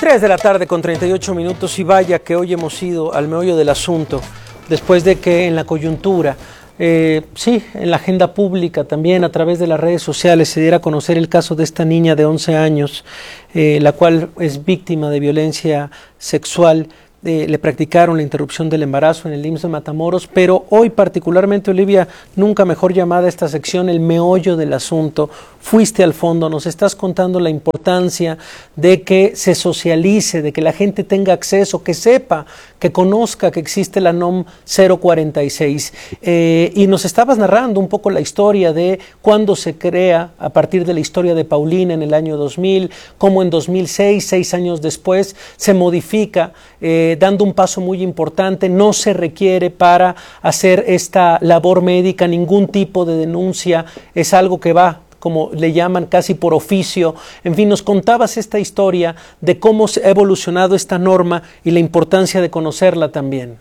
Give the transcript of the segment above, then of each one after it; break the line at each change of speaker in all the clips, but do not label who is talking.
3 de la tarde con 38 minutos y vaya que hoy hemos ido al meollo del asunto, después de que en la coyuntura, sí, en la agenda pública también a través de las redes sociales se diera a conocer el caso de esta niña de 11 años, la cual es víctima de violencia sexual. Le practicaron la interrupción del embarazo en el IMSS de Matamoros, pero hoy particularmente, Olivia, nunca mejor llamada esta sección, el meollo del asunto. Fuiste al fondo, nos estás contando la importancia de que se socialice, de que la gente tenga acceso, que sepa, que conozca que existe la NOM 046. Y nos estabas narrando un poco la historia de cuándo se crea, a partir de la historia de Paulina en el año 2000, cómo en 2006, 6 años después, se modifica, dando un paso muy importante. No se requiere para hacer esta labor médica ningún tipo de denuncia, es algo que va, como le llaman, casi por oficio. En fin, nos contabas esta historia de cómo se ha evolucionado esta norma y la importancia de conocerla también.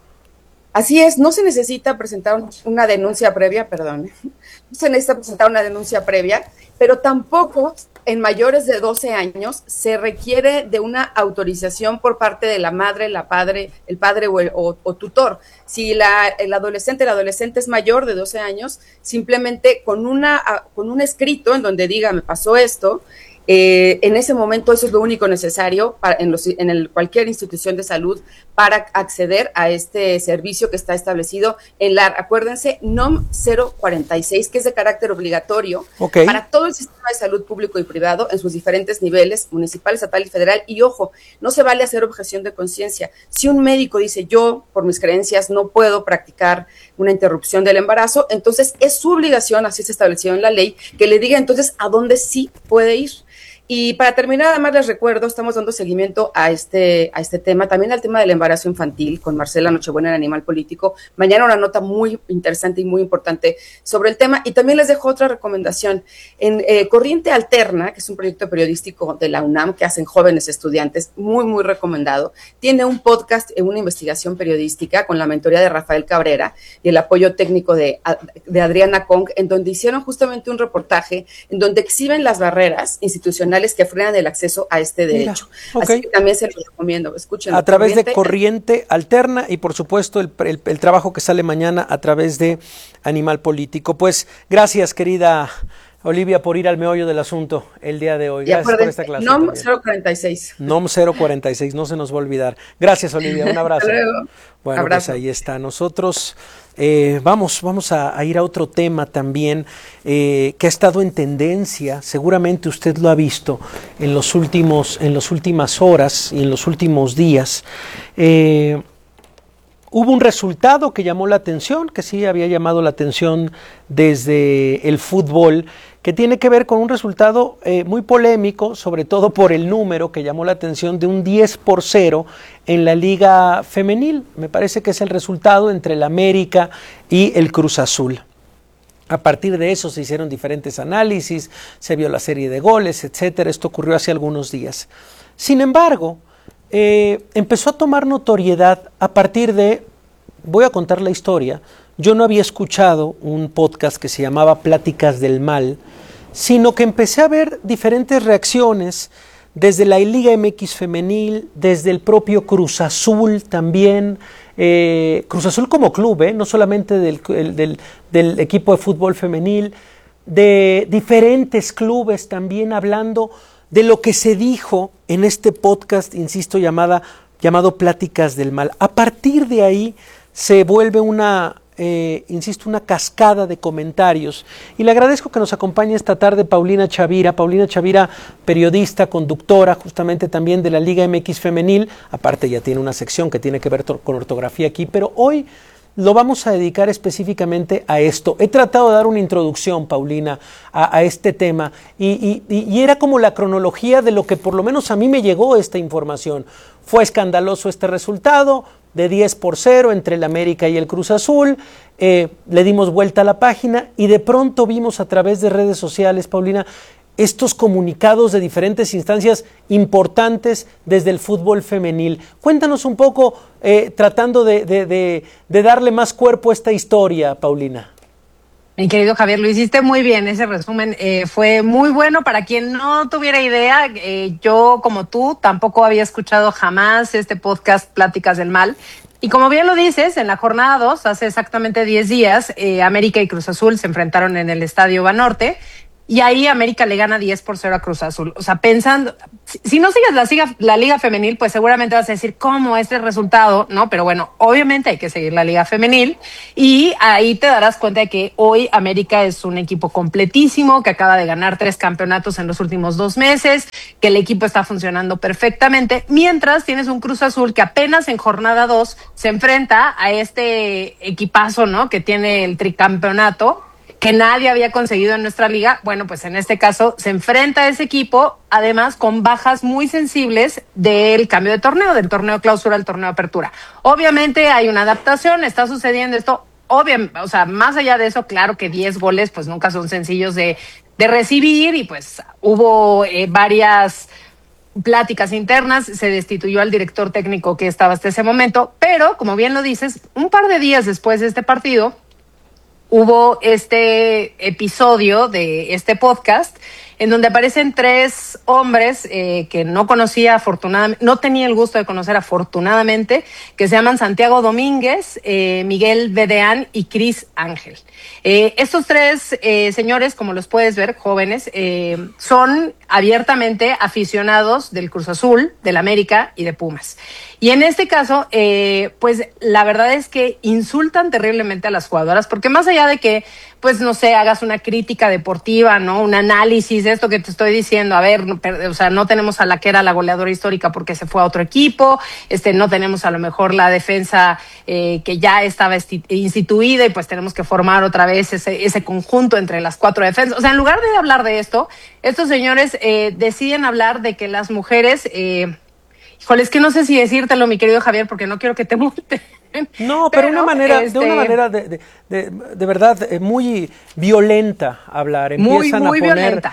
Así es, no se necesita presentar una denuncia previa, no se necesita presentar una denuncia previa, pero tampoco en mayores de 12 años se requiere de una autorización por parte de la madre, el padre o tutor. Si el adolescente es mayor de 12 años, simplemente con un escrito en donde diga me pasó esto, en ese momento eso es lo único necesario cualquier institución de salud para acceder a este servicio que está establecido en acuérdense, NOM 046, que es de carácter obligatorio para todo el sistema de salud público y privado en sus diferentes niveles, municipal, estatal y federal. Y ojo, no se vale hacer objeción de conciencia. Si un médico dice yo, por mis creencias, no puedo practicar una interrupción del embarazo, entonces es su obligación, así se estableció en la ley, que le diga entonces a dónde sí puede ir. Y para terminar, además les recuerdo, estamos dando seguimiento a este tema, también al tema del embarazo infantil, con Marcela Nochebuena en Animal Político. Mañana una nota muy interesante y muy importante sobre el tema. Y también les dejo otra recomendación. En Corriente Alterna, que es un proyecto periodístico de la UNAM que hacen jóvenes estudiantes, muy, muy recomendado. Tiene un podcast, una investigación periodística con la mentoría de Rafael Cabrera y el apoyo técnico de Adriana Kong, en donde hicieron justamente un reportaje en donde exhiben las barreras institucionales que frenan el acceso a este derecho. Mira, así que también se los recomiendo, escúchenlo.
A través de Corriente Alterna y por supuesto el trabajo que sale mañana a través de Animal Político. Pues gracias, querida Olivia, por ir al meollo del asunto el día de hoy. Gracias por esta clase.
NOM 046.
NOM 046, no se nos va a olvidar. Gracias, Olivia, un abrazo.
Hasta luego.
Bueno,
abrazo.
Pues ahí está. Nosotros vamos a ir a otro tema también que ha estado en tendencia. Seguramente usted lo ha visto en las últimas horas y en los últimos días. Hubo un resultado que llamó la atención, que sí había llamado la atención desde el fútbol, que tiene que ver con un resultado muy polémico, sobre todo por el número que llamó la atención de un 10-0 en la Liga Femenil. Me parece que es el resultado entre el América y el Cruz Azul. A partir de eso se hicieron diferentes análisis, se vio la serie de goles, etcétera. Esto ocurrió hace algunos días. Sin embargo, empezó a tomar notoriedad a partir de, voy a contar la historia, yo no había escuchado un podcast que se llamaba Pláticas del Mal, sino que empecé a ver diferentes reacciones desde la Liga MX femenil, desde el propio Cruz Azul también, Cruz Azul como club, no solamente del equipo de fútbol femenil, de diferentes clubes también hablando de lo que se dijo en este podcast, insisto, llamado Pláticas del Mal. A partir de ahí se vuelve una cascada de comentarios. Y le agradezco que nos acompañe esta tarde Paulina Chavira. Paulina Chavira, periodista, conductora justamente también de la Liga MX Femenil. Aparte ya tiene una sección que tiene que ver con ortografía aquí, pero hoy lo vamos a dedicar específicamente a esto. He tratado de dar una introducción, Paulina, a este tema y era como la cronología de lo que por lo menos a mí me llegó esta información. Fue escandaloso este resultado de 10-0 entre el América y el Cruz Azul. Le dimos vuelta a la página y de pronto vimos a través de redes sociales, Paulina, estos comunicados de diferentes instancias importantes desde el fútbol femenil. Cuéntanos un poco, tratando de darle más cuerpo a esta historia, Paulina.
Mi querido Javier, lo hiciste muy bien, ese resumen fue muy bueno. Para quien no tuviera idea, yo como tú tampoco había escuchado jamás este podcast Pláticas del Mal. Y como bien lo dices, en la jornada 2, hace exactamente 10 días, América y Cruz Azul se enfrentaron en el Estadio Banorte. Y ahí América le gana 10-0 a Cruz Azul. O sea, pensando, si no sigues la Liga Femenil, pues seguramente vas a decir, ¿cómo este resultado? No, pero bueno, obviamente hay que seguir la Liga Femenil. Y ahí te darás cuenta de que hoy América es un equipo completísimo, que acaba de ganar 3 campeonatos en los últimos 2 meses, que el equipo está funcionando perfectamente. Mientras tienes un Cruz Azul que apenas en jornada 2 se enfrenta a este equipazo, ¿no? Que tiene el tricampeonato, que nadie había conseguido en nuestra liga. Bueno, pues en este caso se enfrenta a ese equipo, además con bajas muy sensibles del cambio de torneo, del torneo clausura al torneo apertura. Obviamente hay una adaptación, está sucediendo esto, obviamente, o sea, más allá de eso, claro que 10 goles pues nunca son sencillos de recibir, y pues hubo varias pláticas internas, se destituyó al director técnico que estaba hasta ese momento, pero como bien lo dices, un par de días después de este partido, hubo este episodio de este podcast en donde aparecen 3 hombres que no conocía afortunadamente, no tenía el gusto de conocer afortunadamente, que se llaman Santiago Domínguez, Miguel Bedeán y Cris Ángel. Estos 3 señores, como los puedes ver, jóvenes, son abiertamente aficionados del Cruz Azul, del América y de Pumas. Y en este caso, pues la verdad es que insultan terriblemente a las jugadoras, porque más allá de que, pues no sé, hagas una crítica deportiva, ¿no? Un análisis de esto que te estoy diciendo, a ver, o sea, no tenemos a la que era la goleadora histórica porque se fue a otro equipo, no tenemos a lo mejor la defensa que ya estaba instituida, y pues tenemos que formar otra vez ese conjunto entre las 4 defensas. O sea, en lugar de hablar de esto, estos señores deciden hablar de que las mujeres... híjole, es que no sé si decírtelo, mi querido Javier, porque no quiero que te multen.
No, pero de una manera de verdad muy violenta hablar. Empiezan
muy
a poner
violenta.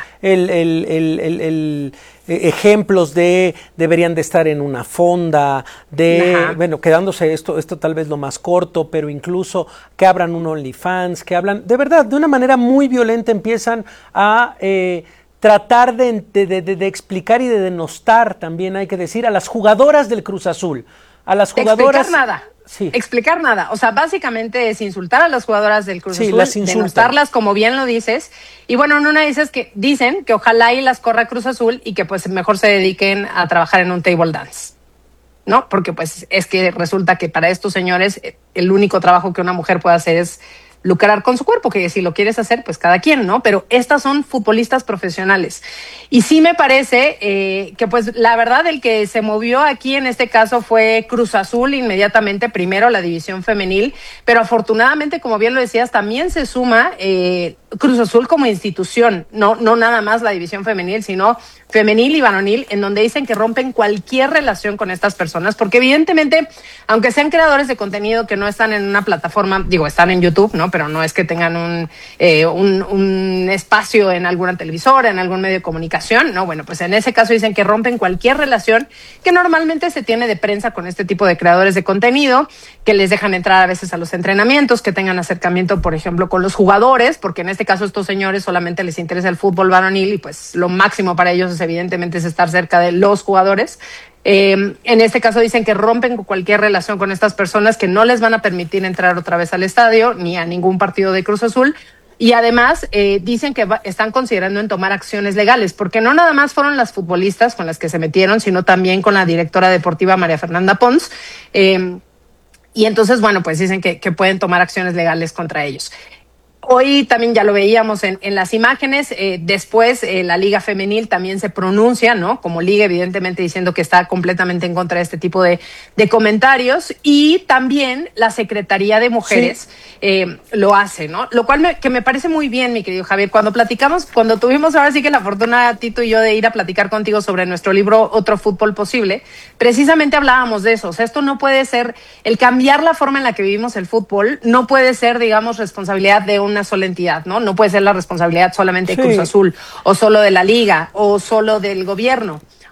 Ejemplos de deberían de estar en una fonda, bueno, quedándose esto tal vez lo más corto, pero incluso que abran un OnlyFans, que hablan, de verdad, de una manera muy violenta empiezan a... tratar de explicar y de denostar, también hay que decir, a las jugadoras del Cruz Azul. A las jugadoras...
Explicar nada. Sí. Explicar nada. O sea, básicamente es insultar a las jugadoras del Cruz Azul,
las insultan,
denostarlas, como bien lo dices. Y bueno, en una dices que dicen que ojalá y las corra Cruz Azul y que pues mejor se dediquen a trabajar en un table dance, ¿no? Porque pues es que resulta que para estos señores el único trabajo que una mujer puede hacer es lucrar con su cuerpo, que si lo quieres hacer, pues cada quien, ¿no? Pero estas son futbolistas profesionales. Y sí me parece que pues la verdad el que se movió aquí en este caso fue Cruz Azul inmediatamente, primero la división femenil, pero afortunadamente, como bien lo decías, también se suma Cruz Azul como institución, no nada más la división femenil, sino femenil y varonil, en donde dicen que rompen cualquier relación con estas personas, porque evidentemente, aunque sean creadores de contenido que no están en una plataforma, digo, están en YouTube, ¿no? Pero no es que tengan un espacio en alguna televisora, en algún medio de comunicación, ¿no? Bueno, pues en ese caso dicen que rompen cualquier relación que normalmente se tiene de prensa con este tipo de creadores de contenido, que les dejan entrar a veces a los entrenamientos, que tengan acercamiento, por ejemplo, con los jugadores, porque en este caso estos señores solamente les interesa el fútbol varonil y pues lo máximo para ellos es evidentemente es estar cerca de los jugadores. En este caso dicen que rompen cualquier relación con estas personas, que no les van a permitir entrar otra vez al estadio ni a ningún partido de Cruz Azul. Y además dicen que están considerando en tomar acciones legales, porque no nada más fueron las futbolistas con las que se metieron, sino también con la directora deportiva María Fernanda Pons. Y entonces, bueno, pues dicen que pueden tomar acciones legales contra ellos. Hoy también ya lo veíamos en las imágenes, después la Liga Femenil también se pronuncia, ¿no? Como liga, evidentemente diciendo que está completamente en contra de este tipo de comentarios, y también la Secretaría de Mujeres lo hace, ¿no? Lo cual que me parece muy bien, mi querido Javier. Cuando tuvimos ahora sí que la fortuna, Tito y yo, de ir a platicar contigo sobre nuestro libro Otro Fútbol Posible, precisamente hablábamos de eso. O sea, esto no puede ser, el cambiar la forma en la que vivimos el fútbol, no puede ser, digamos, responsabilidad de una sola entidad, ¿no? No puede ser la responsabilidad solamente de Cruz Azul, o solo de la Liga, o solo del gobierno.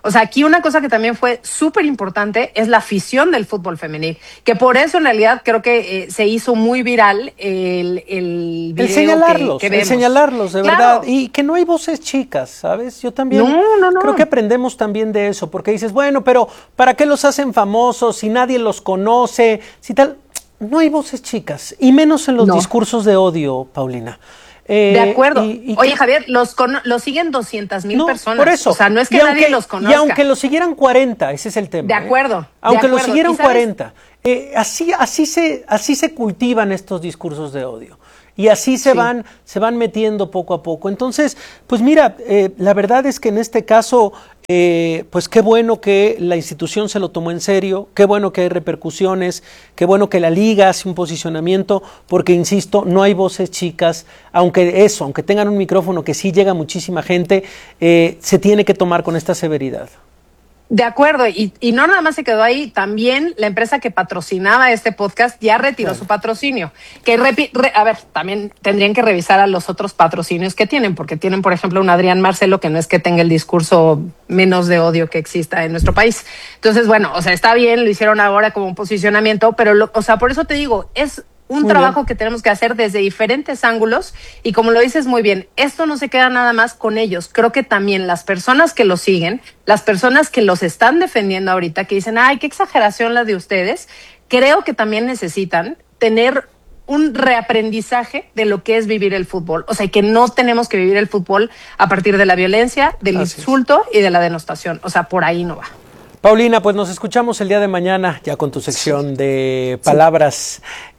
O sea, aquí una cosa que también fue súper importante es la afición del fútbol femenil, que por eso en realidad creo que se hizo muy viral el video que vemos.
El señalarlos, de verdad. Y que no hay voces chicas, ¿sabes? Yo también creo que aprendemos también de eso, porque dices, bueno, pero ¿para qué los hacen famosos si nadie los conoce? Si tal, no hay voces chicas, y menos en los discursos de odio, Paulina.
De acuerdo. Oye, Javier, los siguen 200,000 personas.
Por eso.
O sea, no es que nadie los conozca.
Y aunque los siguieran 40, ese es el tema.
De acuerdo.
Aunque los siguieran 40, así se cultivan estos discursos de odio. Y así se van metiendo poco a poco. Entonces, pues mira, la verdad es que en este caso, pues qué bueno que la institución se lo tomó en serio, qué bueno que hay repercusiones, qué bueno que la liga hace un posicionamiento, porque insisto, no hay voces chicas, aunque tengan un micrófono que sí llega a muchísima gente, se tiene que tomar con esta severidad.
De acuerdo, y no nada más se quedó ahí, también la empresa que patrocinaba este podcast ya retiró su patrocinio. Que a ver, también tendrían que revisar a los otros patrocinios que tienen, porque tienen, por ejemplo, un Adrián Marcelo que no es que tenga el discurso menos de odio que exista en nuestro país. Entonces, bueno, o sea, está bien, lo hicieron ahora como un posicionamiento, pero, o sea, por eso te digo, es un trabajo que tenemos que hacer desde diferentes ángulos y como lo dices muy bien, esto no se queda nada más con ellos. Creo que también las personas que los siguen, las personas que los están defendiendo ahorita, que dicen, ay, qué exageración la de ustedes, creo que también necesitan tener un reaprendizaje de lo que es vivir el fútbol. O sea, que no tenemos que vivir el fútbol a partir de la violencia, del insulto y de la denostación. O sea, por ahí no va.
Paulina, pues nos escuchamos el día de mañana ya con tu sección de palabras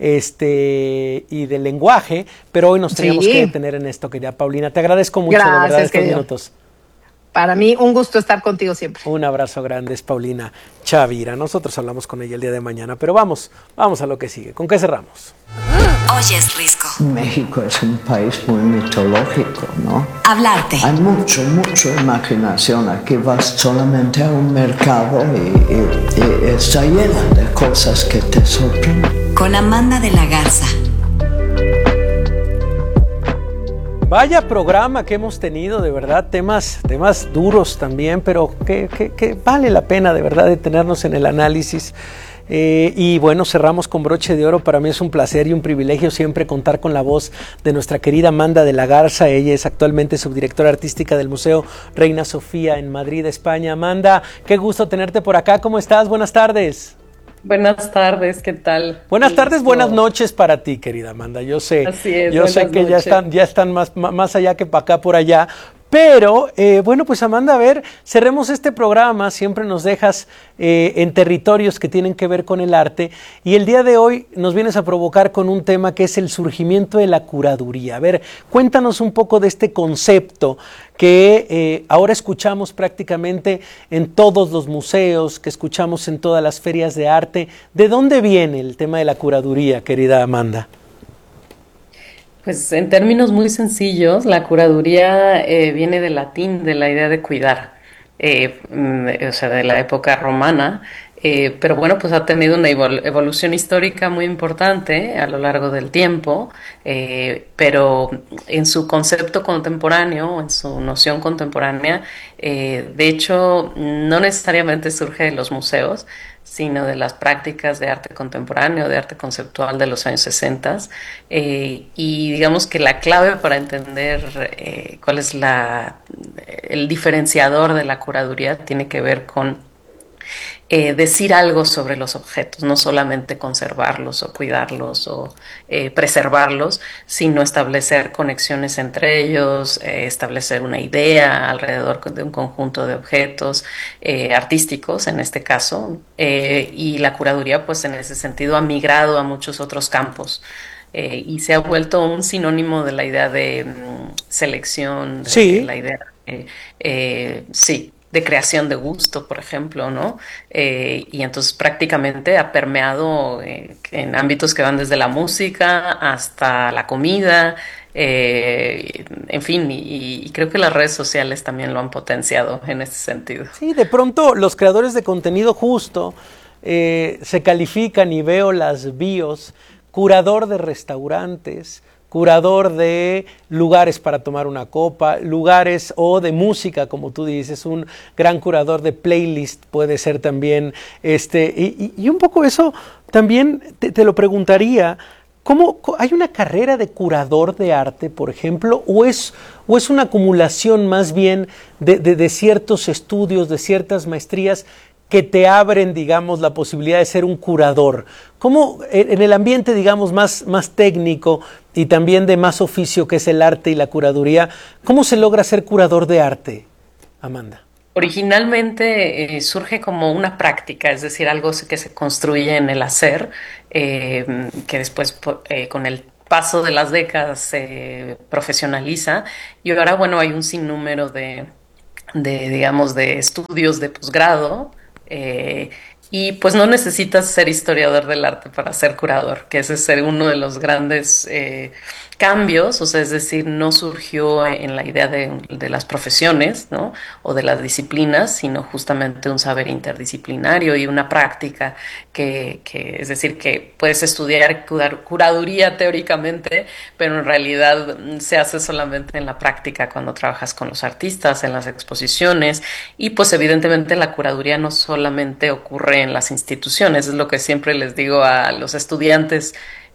y de lenguaje, pero hoy nos teníamos que detener en esto, querida Paulina. Te agradezco mucho, de verdad, estos minutos.
Para mí, un gusto estar contigo siempre.
Un abrazo grande, es Paulina Chavira. Nosotros hablamos con ella el día de mañana, pero vamos a lo que sigue. ¿Con qué cerramos?
Oyes Risco.
México es un país muy mitológico, ¿no?
Hablarte.
Hay mucha imaginación. Aquí vas solamente a un mercado y está llena de cosas que te sorprenden.
Con Amanda de la Garza.
Vaya programa que hemos tenido, de verdad, temas duros también, pero que vale la pena de verdad detenernos en el análisis. Y bueno, cerramos con broche de oro. Para mí es un placer y un privilegio siempre contar con la voz de nuestra querida Amanda de la Garza. Ella es actualmente subdirectora artística del Museo Reina Sofía en Madrid, España. Amanda, qué gusto tenerte por acá. ¿Cómo estás? Buenas tardes.
Buenas tardes, ¿qué tal?
Buenas tardes, buenas noches para ti, querida Amanda. Yo sé,
así es,
yo sé que ya están más allá que para acá, por allá. Pero, bueno, pues Amanda, a ver, cerremos este programa, siempre nos dejas en territorios que tienen que ver con el arte, y el día de hoy nos vienes a provocar con un tema que es el surgimiento de la curaduría. A ver, cuéntanos un poco de este concepto que ahora escuchamos prácticamente en todos los museos, que escuchamos en todas las ferias de arte. ¿De dónde viene el tema de la curaduría, querida Amanda?
Pues en términos muy sencillos, la curaduría viene del latín, de la idea de cuidar, o sea, de la época romana, pero bueno, pues ha tenido una evolución histórica muy importante a lo largo del tiempo, pero en su concepto contemporáneo, en su noción contemporánea, de hecho, no necesariamente surge de los museos, sino de las prácticas de arte contemporáneo, de arte conceptual de los años 60. Y digamos que la clave para entender cuál es el diferenciador de la curaduría tiene que ver con decir algo sobre los objetos, no solamente conservarlos o cuidarlos o preservarlos, sino establecer conexiones entre ellos, establecer una idea alrededor de un conjunto de objetos artísticos en este caso, y la curaduría pues en ese sentido ha migrado a muchos otros campos. Y se ha vuelto un sinónimo de la idea de selección, de la idea de creación de gusto, por ejemplo, ¿no? Y entonces prácticamente ha permeado en ámbitos que van desde la música hasta la comida, en fin, y creo que las redes sociales también lo han potenciado en ese sentido.
Sí, de pronto los creadores de contenido justo se califican, y veo las bios, curador de restaurantes, curador de lugares para tomar una copa, lugares o de música, como tú dices, un gran curador de playlist puede ser también, y un poco eso también te lo preguntaría. ¿Cómo hay una carrera de curador de arte, por ejemplo, o es una acumulación más bien de ciertos estudios, de ciertas maestrías que te abren, digamos, la posibilidad de ser un curador? ¿Cómo en el ambiente, digamos, más técnico y también de más oficio que es el arte y la curaduría, cómo se logra ser curador de arte, Amanda?
Originalmente surge como una práctica, es decir, algo que se construye en el hacer, que después con el paso de las décadas se profesionaliza, y ahora, bueno, hay un sinnúmero digamos, de estudios de posgrado, y pues no necesitas ser historiador del arte para ser curador, que ese es uno de los grandes cambios, o sea, es decir, no surgió en la idea de las profesiones, ¿no? O de las disciplinas, sino justamente un saber interdisciplinario y una práctica es decir, que puedes estudiar curaduría teóricamente, pero en realidad se hace solamente en la práctica cuando trabajas con los artistas, en las exposiciones, y pues evidentemente la curaduría no solamente ocurre en las instituciones, es lo que siempre les digo a los estudiantes,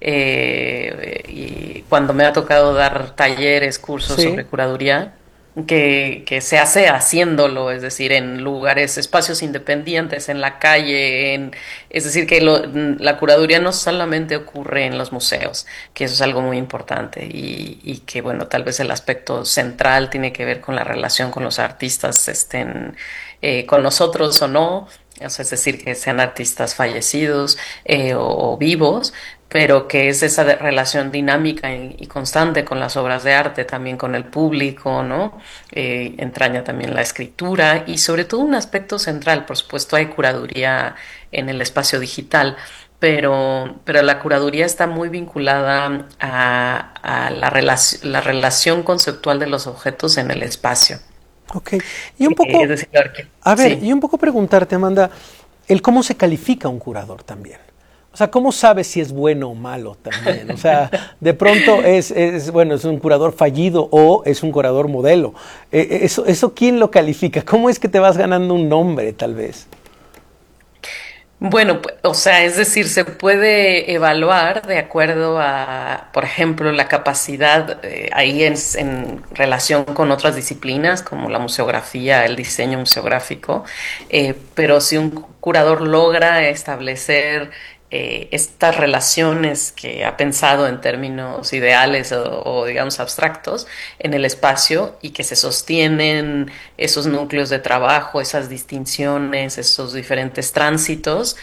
y cuando me ha tocado dar talleres, cursos sobre curaduría, que se hace haciéndolo, es decir, en lugares, espacios independientes, en la calle, es decir, que la curaduría no solamente ocurre en los museos, que eso es algo muy importante, y que, bueno, tal vez el aspecto central tiene que ver con la relación con los artistas, estén con nosotros o no, o sea, es decir, que sean artistas fallecidos o vivos, pero que es esa relación dinámica y constante con las obras de arte, también con el público, ¿no? Entraña también la escritura y sobre todo un aspecto central, por supuesto hay curaduría en el espacio digital, pero la curaduría está muy vinculada a la relación conceptual de los objetos en el espacio.
Ok, y un poco, y un poco preguntarte, Amanda, el cómo se califica un curador también. O sea, ¿cómo sabes si es bueno o malo también? O sea, de pronto es un curador fallido o es un curador modelo. ¿Eso quién lo califica? ¿Cómo es que te vas ganando un nombre, tal vez?
Bueno, o sea, es decir, se puede evaluar de acuerdo a, por ejemplo, la capacidad ahí en relación con otras disciplinas como la museografía, el diseño museográfico, pero si un curador logra establecer estas relaciones que ha pensado en términos ideales o digamos abstractos en el espacio y que se sostienen esos núcleos de trabajo, esas distinciones, esos diferentes tránsitos,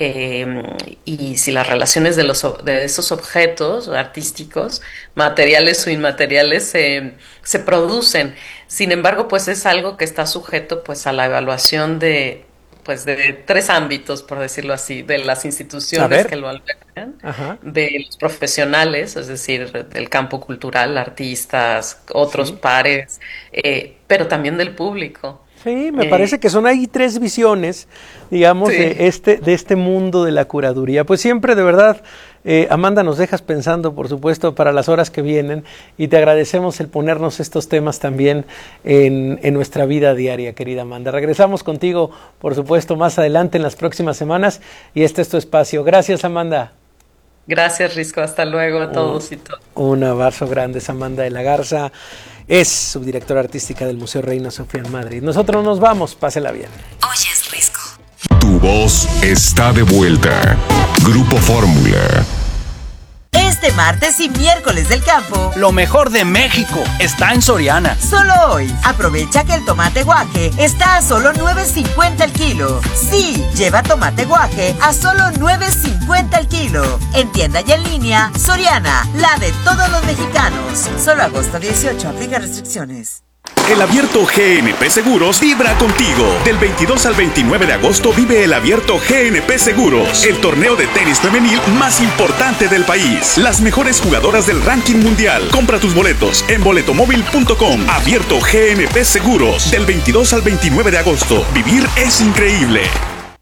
y si las relaciones de esos objetos artísticos, materiales o inmateriales, se producen. Sin embargo, pues es algo que está sujeto pues a la evaluación de tres ámbitos, por decirlo así, de las instituciones que lo albergan, de los profesionales, es decir, del campo cultural, artistas, otros pares, pero también del público.
Sí, me parece que son ahí tres visiones, digamos, de este mundo de la curaduría. Pues siempre, de verdad, Amanda, nos dejas pensando, por supuesto, para las horas que vienen, y te agradecemos el ponernos estos temas también en nuestra vida diaria, querida Amanda. Regresamos contigo, por supuesto, más adelante en las próximas semanas, y este es tu espacio. Gracias, Amanda.
Gracias, Risco. Hasta luego a todos y todas.
Un abrazo grande, es Amanda de la Garza. Es subdirectora artística del Museo Reina Sofía en Madrid. Nosotros nos vamos, pásela bien.
Oyes Risco.
Tu voz está de vuelta. Grupo Fórmula.
Este martes y miércoles del campo,
lo mejor de México está en Soriana.
Solo hoy, aprovecha que el tomate guaje está a solo $9.50 el kilo. Sí, lleva tomate guaje a solo $9.50 el kilo. En tienda y en línea, Soriana, la de todos los mexicanos. Solo agosto 18, aplica restricciones.
El Abierto GNP Seguros vibra contigo. Del 22 al 29 de agosto vive el Abierto GNP Seguros, el torneo de tenis femenil más importante del país. Las mejores jugadoras del ranking mundial. Compra tus boletos en boletomóvil.com. Abierto GNP Seguros, del 22 al 29 de agosto. Vivir es increíble.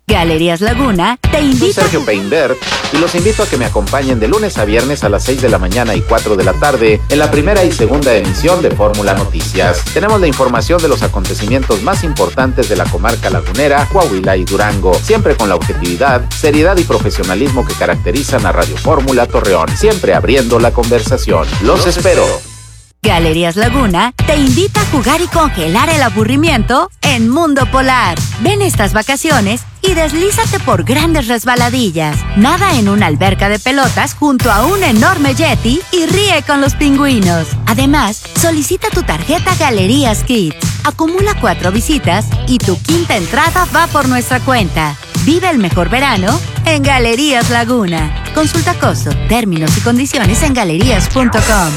Galerías Laguna te
Soy
invita.
Sergio Peinbert y los invito a que me acompañen de lunes a viernes a las 6 de la mañana y 4 de la tarde en la primera y segunda emisión de Fórmula Noticias. Tenemos la información de los acontecimientos más importantes de la comarca lagunera, Coahuila y Durango, siempre con la objetividad, seriedad y profesionalismo que caracterizan a Radio Fórmula Torreón, siempre abriendo la conversación. Los espero.
Galerías Laguna te invita a jugar y congelar el aburrimiento en Mundo Polar. Ven estas vacaciones y deslízate por grandes resbaladillas. Nada en una alberca de pelotas junto a un enorme yeti y ríe con los pingüinos. Además, solicita tu tarjeta Galerías Kids. Acumula 4 visitas y tu quinta entrada va por nuestra cuenta. Vive el mejor verano en Galerías Laguna. Consulta costo, términos y condiciones en galerías.com.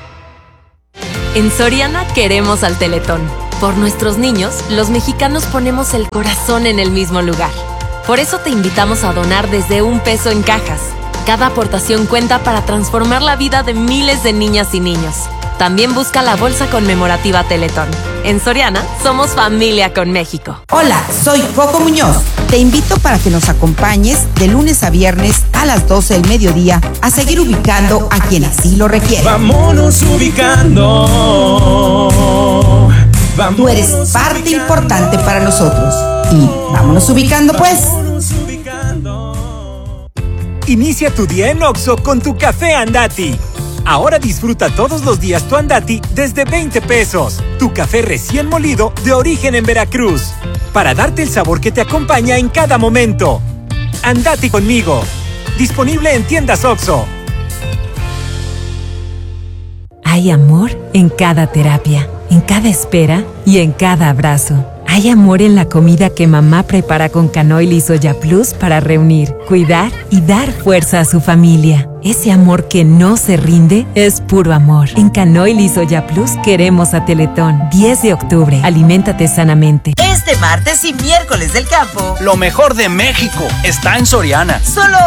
En Soriana queremos al Teletón. Por nuestros niños, los mexicanos ponemos el corazón en el mismo lugar. Por eso te invitamos a donar desde $1 en cajas. Cada aportación cuenta para transformar la vida de miles de niñas y niños. También busca la bolsa conmemorativa Teletón. En Soriana, somos familia con México.
Hola, soy Coco Muñoz. Te invito para que nos acompañes de lunes a viernes a las 12 del mediodía a seguir ubicando a quien así lo requiere.
Vámonos ubicando.
Tú eres parte importante para nosotros. Y vámonos ubicando, pues.
Inicia tu día en Oxxo con tu café Andati. Ahora disfruta todos los días tu Andati desde 20 pesos. Tu café recién molido de origen en Veracruz. Para darte el sabor que te acompaña en cada momento. Andati conmigo. Disponible en tiendas Oxxo.
Hay amor en cada terapia, en cada espera y en cada abrazo. Hay amor en la comida que mamá prepara con Canoil y Soya Plus para reunir, cuidar y dar fuerza a su familia. Ese amor que no se rinde es puro amor. En Canoil y Soya Plus queremos a Teletón. 10 de octubre. Aliméntate sanamente.
Este martes y miércoles del campo.
Lo mejor de México está en Soriana.
Solo